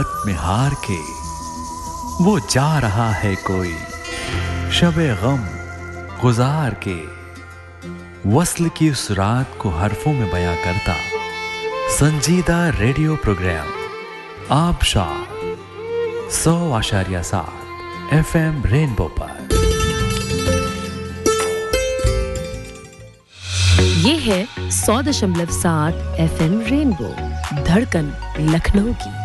में हार के वो जा रहा है कोई शबे गम गुजार के। वस्ल की उस रात को हरफों में बयां करता संजीदा रेडियो प्रोग्राम आबशार 100.7 FM रेनबो पर। ये है 100.7 FM रेनबो, धड़कन लखनऊ की।